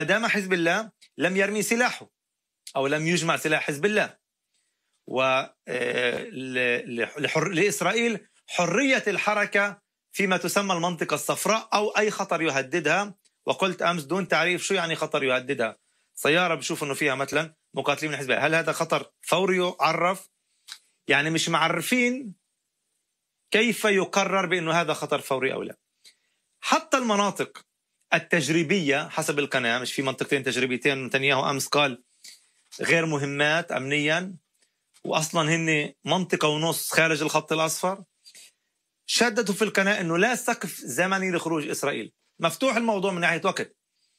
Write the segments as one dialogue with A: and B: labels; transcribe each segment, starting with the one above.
A: دام حزب الله لم يرمي سلاحه أو لم يجمع سلاح حزب الله، ولإسرائيل حرية الحركة فيما تسمى المنطقة الصفراء أو أي خطر يهددها. وقلت أمس دون تعريف شو يعني خطر يهددها. سيارة بشوف أنه فيها مثلا مقاتلين من حزب الله، هل هذا خطر فوري يعرف؟ يعني مش معرفين كيف يقرر بأنه هذا خطر فوري أو لا. حتى المناطق التجريبية حسب القناة، مش في منطقتين تجريبيتين نتنياهو أمس قال غير مهمات أمنيا وأصلا هن منطقة ونص خارج الخط الأصفر، شددوا في القناة أنه لا سقف زمني لخروج إسرائيل، مفتوح الموضوع من ناحية وقت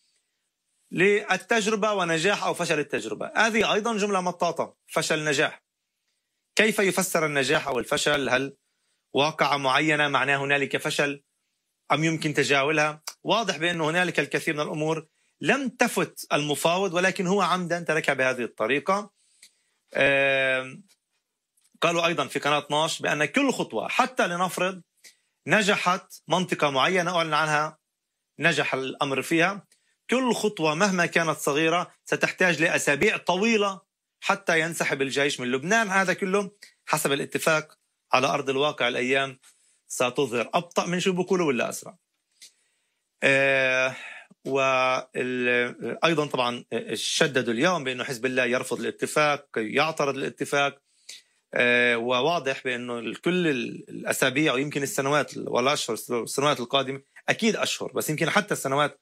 A: للتجربة ونجاح أو فشل التجربة. هذه أيضا جملة مطاطة، فشل نجاح. كيف يفسر النجاح أو الفشل؟ هل واقعة معينة معناه هنالك فشل أم يمكن تجاهلها؟ واضح بأن هنالك الكثير من الأمور لم تفت المفاوض، ولكن هو عمدا تركها بهذه الطريقة. قالوا أيضا في قناة 12 بأن كل خطوة حتى لنفرض نجحت منطقة معينة أعلن عنها نجح الأمر فيها، كل خطوة مهما كانت صغيرة ستحتاج لأسابيع طويلة حتى ينسحب الجيش من لبنان. هذا كله حسب الاتفاق على أرض الواقع الأيام ستظهر أبطأ من شو بقولوا ولا أسرع. وأيضا طبعا شددوا اليوم بأنه حزب الله يرفض الاتفاق، يعترض الاتفاق، وواضح بأنه كل الأسابيع ويمكن السنوات والأشهر السنوات القادمة، أكيد أشهر بس يمكن حتى السنوات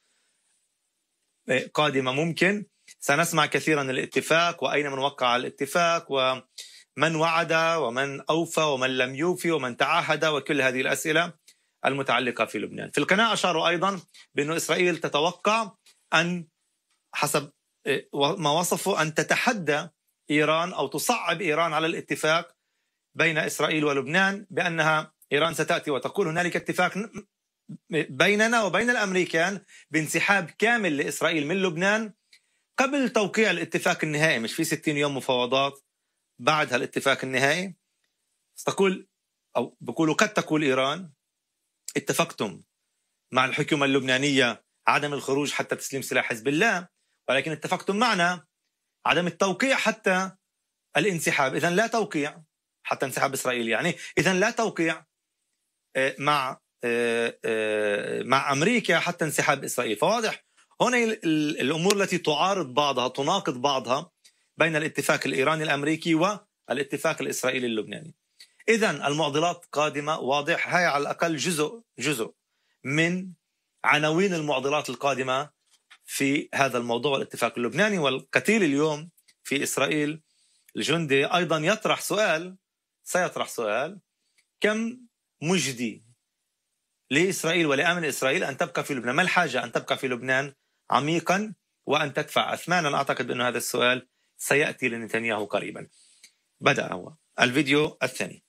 A: قادمة ممكن سنسمع كثيرا الاتفاق وأين من وقع على الاتفاق ومن وعد ومن أوفى ومن لم يوفي ومن تعاهد وكل هذه الأسئلة المتعلقة في لبنان. في القناة أشاروا أيضا بأن إسرائيل تتوقع أن حسب ما وصفوا أن تتحدى إيران أو تصعب إيران على الاتفاق بين إسرائيل ولبنان، بأنها إيران ستأتي وتقول هنالك اتفاق بيننا وبين الأمريكان بانسحاب كامل لإسرائيل من لبنان قبل توقيع الاتفاق النهائي. مش في 60 يوم مفاوضات بعد هالاتفاق النهائي. تقول أو بقولوا قد تقول إيران اتفقتم مع الحكومة اللبنانية عدم الخروج حتى تسليم سلاح حزب الله، ولكن اتفقتم معنا عدم التوقيع حتى الانسحاب. إذن لا توقيع حتى انسحاب إسرائيل، يعني إذن لا توقيع مع أمريكا حتى انسحاب إسرائيل. فواضح هنا الأمور التي تعارض بعضها تناقض بعضها بين الاتفاق الإيراني الأمريكي والاتفاق الإسرائيلي اللبناني. إذن المعضلات قادمة، واضح هاي على الأقل جزء من عناوين المعضلات القادمة في هذا الموضوع الاتفاق اللبناني. والقتيل اليوم في إسرائيل الجندي أيضا سيطرح سؤال كم مجدي لإسرائيل ولأمن إسرائيل أن تبقى في لبنان؟ ما الحاجة أن تبقى في لبنان عميقا وأن تدفع أثمانا؟ أعتقد أن هذا السؤال سيأتي لنتنياهو قريبا. بدأ هو الفيديو الثاني.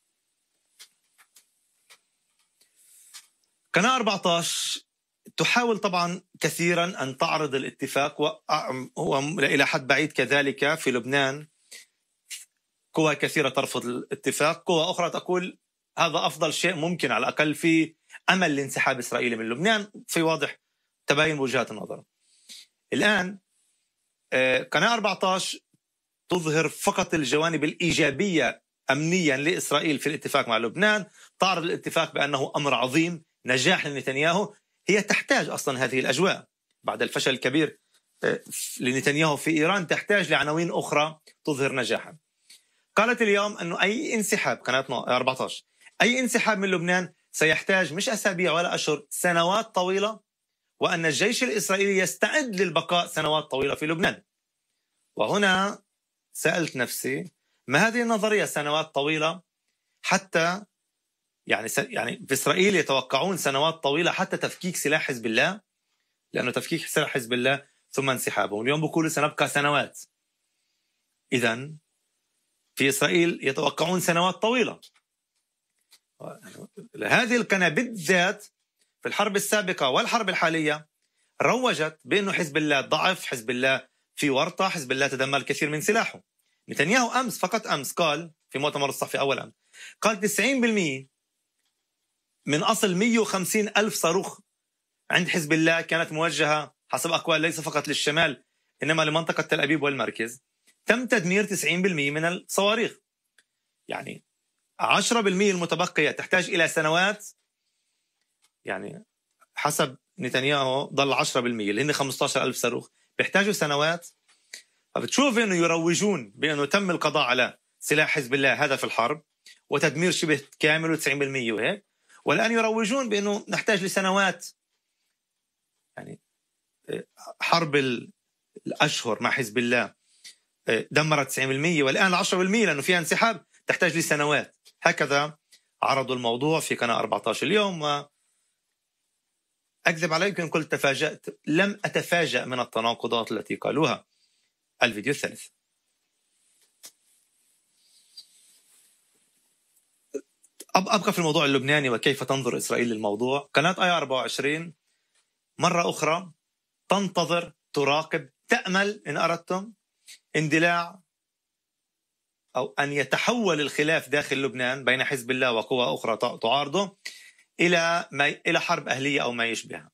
A: قناة 14 تحاول طبعا كثيرا أن تعرض الاتفاق، وهو إلى حد بعيد كذلك في لبنان قوى كثيرة ترفض الاتفاق، قوى أخرى تقول هذا أفضل شيء ممكن، على الأقل في أمل لانسحاب إسرائيل من لبنان. في واضح تباين وجهات النظر. الآن قناة 14 تظهر فقط الجوانب الإيجابية أمنيا لإسرائيل في الاتفاق مع لبنان، تعرض الاتفاق بأنه أمر عظيم نجاح لنتنياهو. هي تحتاج أصلا هذه الأجواء بعد الفشل الكبير لنتنياهو في إيران، تحتاج لعناوين أخرى تظهر نجاحا. قالت اليوم أنه أي انسحاب، قناة 14 أي انسحاب من لبنان سيحتاج مش أسابيع ولا أشهر، سنوات طويلة، وأن الجيش الإسرائيلي يستعد للبقاء سنوات طويلة في لبنان. وهنا سألت نفسي ما هذه النظرية سنوات طويلة؟ حتى يعني في إسرائيل يتوقعون سنوات طويلة حتى تفكيك سلاح حزب الله، لأنه تفكيك سلاح حزب الله ثم انسحابه. اليوم بيقولوا سنبقى سنوات. إذن في إسرائيل يتوقعون سنوات طويلة. هذه القناة بالذات في الحرب السابقة والحرب الحالية روجت بأنه حزب الله ضعف، حزب الله في ورطة، حزب الله تدمر الكثير من سلاحه. نتنياهو أمس فقط أمس قال في مؤتمر الصحفي أول أمس، قال 90% من أصل 150 ألف صاروخ عند حزب الله كانت موجهة حسب أقوال ليس فقط للشمال إنما لمنطقة تل أبيب والمركز، تم تدمير 90% من الصواريخ. يعني 10% المتبقية تحتاج إلى سنوات، يعني حسب نتنياهو ضل 10% اللي هن 15,000 صاروخ بيحتاجوا سنوات. فبتشوف إنه يروجون بأنه تم القضاء على سلاح حزب الله هدف الحرب وتدمير شبه كامل و90% وهيك، والآن يروجون بأنه نحتاج لسنوات. يعني حرب الأشهر مع حزب الله دمرت 90%، والآن 10% لأنه فيها انسحاب تحتاج لسنوات. هكذا عرضوا الموضوع في قناة 14 اليوم. وأكذب عليكم إن قلت تفاجأت، لم أتفاجأ من التناقضات التي قالوها. الفيديو الثالث. أبقى في الموضوع اللبناني وكيف تنظر إسرائيل للموضوع. قناة آي 24 مرة أخرى تنتظر، تراقب، تأمل إن أردتم اندلاع أو أن يتحول الخلاف داخل لبنان بين حزب الله وقوى أخرى تعارضه إلى حرب أهلية أو ما يشبهها.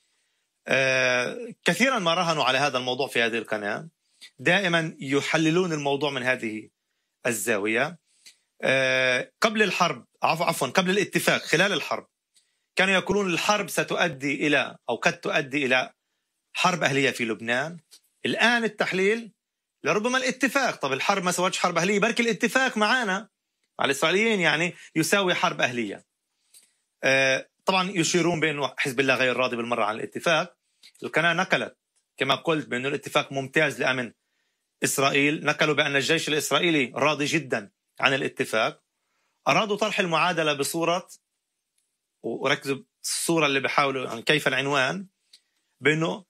A: كثيرا ما راهنوا على هذا الموضوع في هذه القناة، دائما يحللون الموضوع من هذه الزاوية. قبل الحرب عفوا قبل الاتفاق خلال الحرب كانوا يقولون الحرب ستؤدي إلى أو قد تؤدي إلى حرب أهلية في لبنان. الآن التحليل لربما الاتفاق، طب الحرب ما سوتش حرب أهلية، بركي الاتفاق معنا مع الإسرائيليين يعني يساوي حرب أهلية. طبعا يشيرون بأنه حزب الله غير راضي بالمرة عن الاتفاق. القناة نقلت كما قلت بأنه الاتفاق ممتاز لأمن إسرائيل، نقلوا بأن الجيش الإسرائيلي راضي جدا عن الاتفاق. أرادوا طرح المعادلة بصورة، وركزوا الصورة اللي بحاولوا عن كيف العنوان، بأنه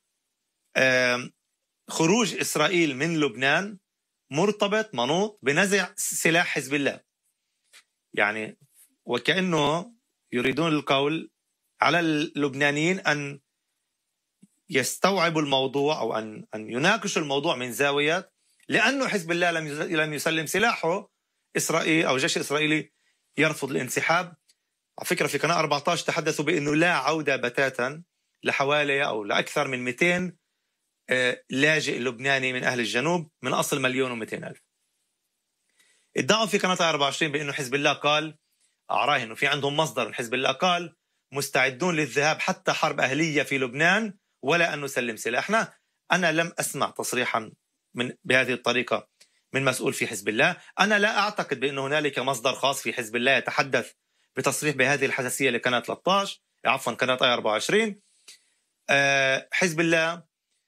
A: خروج إسرائيل من لبنان مرتبط منوط بنزع سلاح حزب الله. يعني وكأنه يريدون القول على اللبنانيين أن يستوعبوا الموضوع أو أن يناقشوا الموضوع من زاوية لأنه حزب الله لم يسلم سلاحه، إسرائيل أو الجيش الإسرائيلي يرفض الانسحاب. على فكرة في قناة 14 تحدثوا بأنه لا عودة بتاتا لحوالي أو لأكثر من 200 لاجئ لبناني من أهل الجنوب من أصل 1,200,000. ادعوا في قناة 24 بأنه حزب الله قال، أعراه أنه في عندهم مصدر من حزب الله قال مستعدون للذهاب حتى حرب أهلية في لبنان ولا أن نسلم سلاحنا. أنا لم أسمع تصريحا بهذه الطريقة من مسؤول في حزب الله. أنا لا أعتقد بأن هنالك مصدر خاص في حزب الله يتحدث بتصريح بهذه الحساسية لقناة 13 عفوا قناة آي 24. حزب الله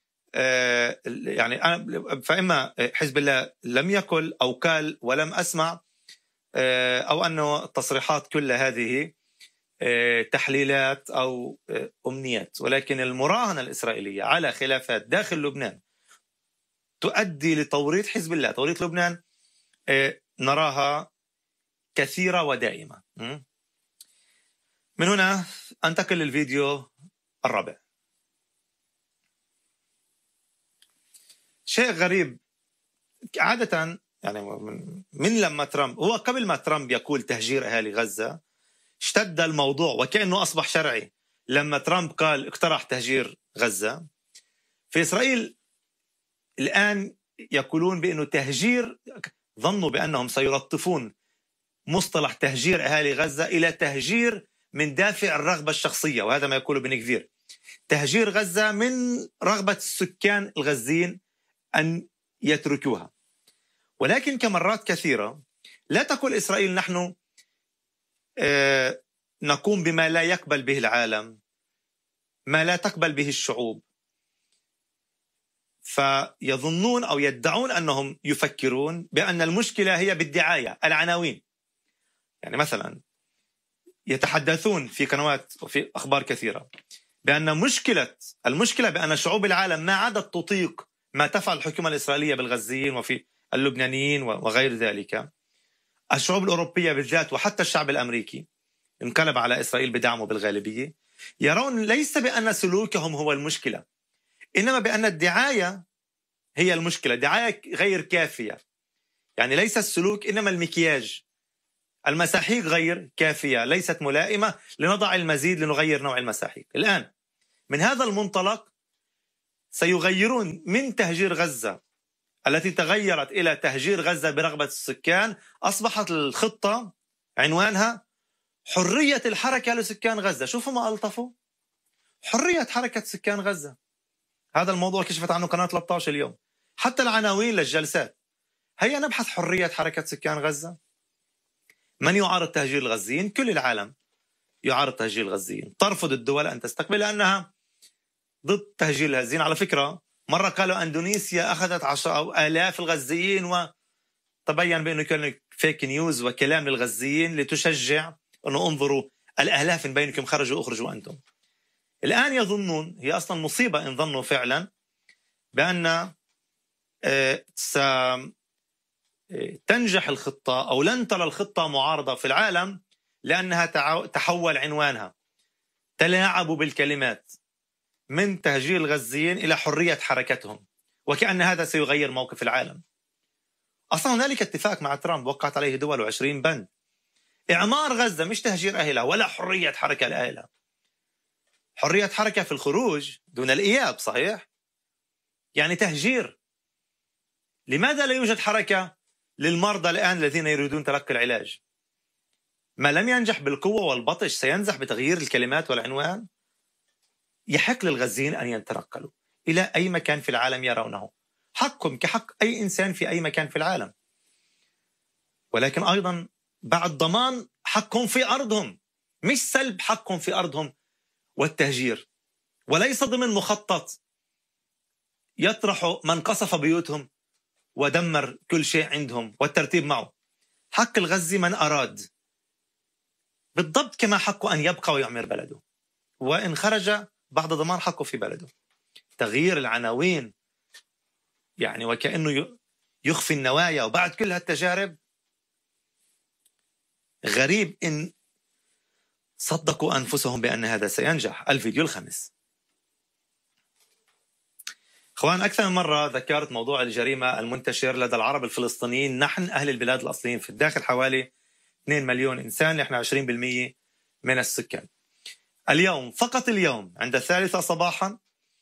A: يعني أنا فإما حزب الله لم يقل أو قال ولم أسمع، أو أنه التصريحات كل هذه تحليلات أو أمنيات. ولكن المراهنة الإسرائيلية على خلافات داخل لبنان تؤدي لتوريط حزب الله، توريط لبنان، نراها كثيرة ودائمة. من هنا أنتقل للفيديو الرابع. شيء غريب عادة، يعني من لما ترامب، هو قبل ما ترامب يقول تهجير أهالي غزة اشتد الموضوع وكأنه أصبح شرعي. لما ترامب قال اقترح تهجير غزة، في إسرائيل الآن يقولون بأنه تهجير، ظنوا بأنهم سيلطفون مصطلح تهجير أهالي غزة إلى تهجير من دافع الرغبة الشخصية، وهذا ما يقوله بن كفير. تهجير غزة من رغبة السكان الغزيين أن يتركوها. ولكن كمرات كثيرة لا تقول إسرائيل نحن نقوم بما لا يقبل به العالم، ما لا تقبل به الشعوب. فيظنون أو يدعون أنهم يفكرون بأن المشكلة هي بالدعاية، العناوين. يعني مثلا يتحدثون في قنوات وفي أخبار كثيرة بأن المشكلة بأن شعوب العالم ما عادت تطيق ما تفعل الحكومة الإسرائيلية بالغزيين وفي اللبنانيين وغير ذلك. الشعوب الأوروبية بالذات وحتى الشعب الأمريكي انقلب على إسرائيل بدعمه بالغالبية، يرون ليس بأن سلوكهم هو المشكلة، إنما بأن الدعاية هي المشكلة، دعاية غير كافية. يعني ليس السلوك إنما المكياج. المساحيق غير كافية، ليست ملائمة، لنضع المزيد لنغير نوع المساحيق. الآن من هذا المنطلق سيغيرون من تهجير غزة التي تغيرت إلى تهجير غزة برغبة السكان. أصبحت الخطة عنوانها حرية الحركة لسكان غزة. شوفوا ما ألطفوا، حرية حركة سكان غزة. هذا الموضوع كشفت عنه قناة 13 اليوم. حتى العناوين للجلسات: هيا نبحث حرية حركة سكان غزة. من يعارض تهجير الغزيين؟ كل العالم يعارض تهجير الغزيين. ترفض الدول أن تستقبل لأنها ضد تهجير الغزيين. على فكرة مرة قالوا أندونيسيا أخذت 10,000 الغزيين، وتبين بأنه كان فيك نيوز وكلام للغزيين لتشجع أنه انظروا الآلاف من بينكم خرجوا أخرجوا أنتم. الآن يظنون، هي أصلا مصيبة إن ظنوا فعلا بأن ستنجح الخطة أو لن ترى الخطة معارضة في العالم، لأنها تحول عنوانها، تلاعبوا بالكلمات، من تهجير الغزيين إلى حرية حركتهم، وكأن هذا سيغير موقف العالم. أصلا هنالك اتفاق مع ترامب وقعت عليه دول و20 بند: إعمار غزة، مش تهجير أهلها ولا حرية حركة لأهلها. حرية حركة في الخروج دون الإياب، صحيح؟ يعني تهجير. لماذا لا يوجد حركة للمرضى الآن الذين يريدون تلقي العلاج؟ ما لم ينجح بالقوة والبطش سينجح بتغيير الكلمات والعنوان. يحق للغزيين أن يتنقلوا إلى أي مكان في العالم يرونه، حقهم كحق أي إنسان في أي مكان في العالم، ولكن أيضا بعد ضمان حقهم في أرضهم، مش سلب حقهم في أرضهم والتهجير، وليس ضمن مخطط يطرح من قصف بيوتهم ودمر كل شيء عندهم والترتيب معه. حق الغزي من أراد، بالضبط كما حقه أن يبقى ويعمر بلده، وإن خرج بعد ضمان حقه في بلده. تغيير العناوين يعني وكأنه يخفي النوايا. وبعد كل هالتجارب غريب إن صدقوا أنفسهم بأن هذا سينجح. الفيديو الخامس. اخوان، أكثر من مرة ذكرت موضوع الجريمة المنتشر لدى العرب الفلسطينيين. نحن أهل البلاد الأصليين في الداخل حوالي 2 مليون إنسان، نحن 20% من السكان. اليوم، فقط اليوم، عند 3 صباحا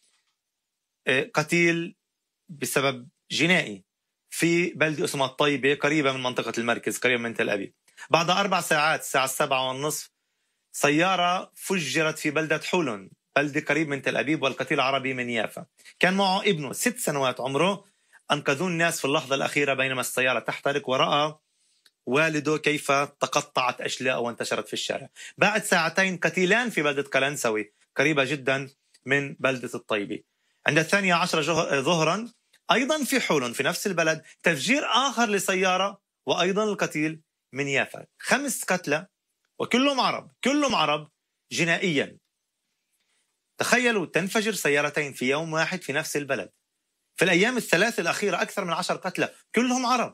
A: قتيل بسبب جنائي في بلدة اسمها الطيبة، قريبة من منطقة المركز، قريبة من تل أبيب. بعد 4 ساعات، الساعة 7:30، سيارة فجرت في بلدة حولون، بلدة قريب من تل أبيب، والقتيل عربي من يافا. كان معه ابنه 6 سنوات عمره. أنقذوه الناس في اللحظة الأخيرة بينما السيارة تحترق، ورأى والده كيف تقطعت أشلاء وانتشرت في الشارع. بعد 2 ساعات قتيلان في بلدة قلنسوي قريبة جدا من بلدة الطيبة. عند 12 ظهرا أيضا في حولون في نفس البلد تفجير آخر لسيارة، وأيضا القتيل من يافا. 5 قتلى وكلهم عرب، كلهم عرب جنائيا. تخيلوا، تنفجر سيارتين في يوم واحد في نفس البلد. في الأيام الثلاث الأخيرة أكثر من 10 قتلى، كلهم عرب.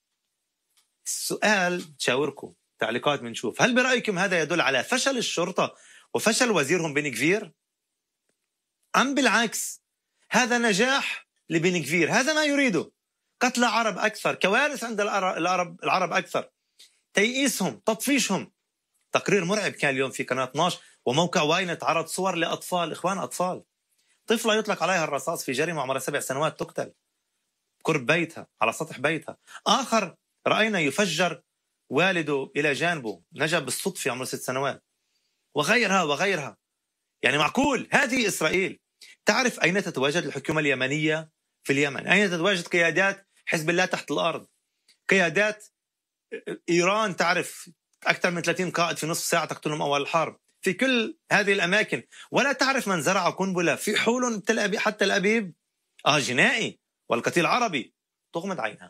A: السؤال تشاوركم، تعليقات بنشوف: هل برأيكم هذا يدل على فشل الشرطة وفشل وزيرهم بن كفير؟ أم بالعكس هذا نجاح لبن كفير؟ هذا ما يريده، قتل عرب أكثر، كوارث عند العرب أكثر، تيئيسهم، تطفيشهم. تقرير مرعب كان اليوم في قناة 12 وموقع واينت عرض صور لأطفال، إخوان، أطفال، طفلة يطلق عليها الرصاص في جريمة، عمرها 7 سنوات، تقتل قرب بيتها على سطح بيتها. آخر رأينا يفجر والده إلى جانبه، نجا بالصدفة، عمره 6 سنوات، وغيرها وغيرها. يعني معقول؟ هذه إسرائيل. تعرف أين تتواجد الحكومة اليمنية في اليمن؟ أين تتواجد قيادات حزب الله تحت الأرض؟ قيادات إيران، تعرف أكثر من 30 قائد في نصف ساعة تقتلهم أول الحرب في كل هذه الأماكن. ولا تعرف من زرع قنبلة في حولون تل أبيب حتى تل أبيب؟ جنائي، والقتيل عربي، تغمض عينها.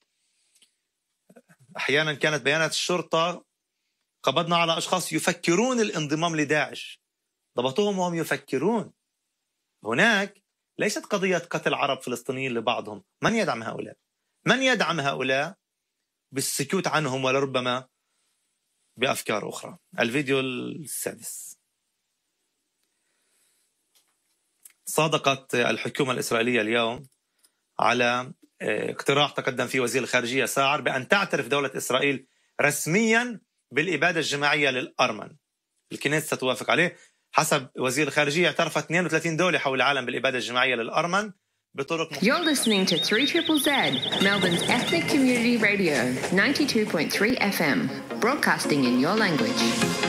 A: أحيانا كانت بيانات الشرطة: قبضنا على أشخاص يفكرون الانضمام لداعش، ضبطوهم وهم يفكرون. هناك ليست قضية قتل عرب فلسطينيين لبعضهم. من يدعم هؤلاء؟ من يدعم هؤلاء بالسكوت عنهم ولربما بأفكار أخرى؟ الفيديو السادس. صادقت الحكومة الإسرائيلية اليوم على اقتراح تقدم فيه وزير الخارجية ساعر بأن تعترف دولة إسرائيل رسميا بالإبادة الجماعية للأرمن. الكنيسة ستوافق عليه. حسب وزير الخارجية اعترفت 32 دولة حول العالم بالإبادة الجماعية للأرمن بطرق
B: You're listening to 3ZZZ, Melbourne's ethnic community radio, 92.3 FM, broadcasting in your language.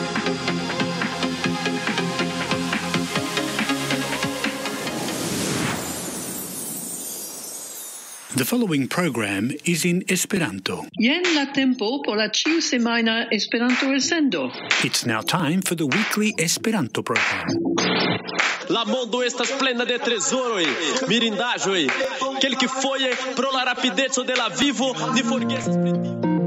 C: The following program is in Esperanto.
D: Jen la tempo por la ĉiu semajna Esperanto elsendo.
C: It's now time for the weekly Esperanto program.
E: La mondo estas plena de trezoroj, mirindaĵoj. Kelkfoje pro la rapideco de la vivo ni forgesas pri tio.